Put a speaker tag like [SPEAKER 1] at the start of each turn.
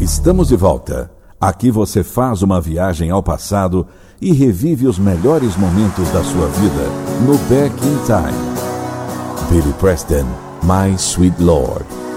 [SPEAKER 1] Estamos de volta. Aqui você faz uma viagem ao passado e revive os melhores momentos da sua vida no Back in Time. Billy Preston, My Sweet Lord.